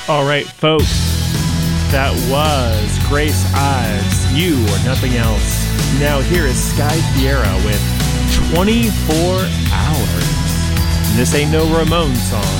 All right, folks, that was Grace Ives, You or Nothing Else. Now here is Sky Fiera with 24 Hours. And this ain't no Ramon song.